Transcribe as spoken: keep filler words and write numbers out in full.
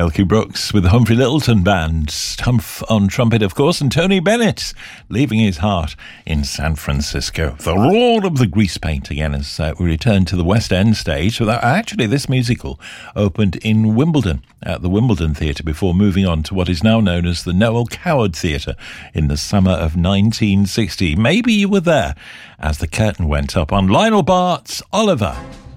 Elkie Brooks with the Humphrey Littleton Band, Humph on trumpet, of course, and Tony Bennett leaving his heart in San Francisco. The roar of the grease paint again as uh, we return to the West End stage. So that, actually, this musical opened in Wimbledon, at the Wimbledon Theatre, before moving on to what is now known as the Noel Coward Theatre in the summer of nineteen sixty. Maybe you were there as the curtain went up on Lionel Bart's Oliver.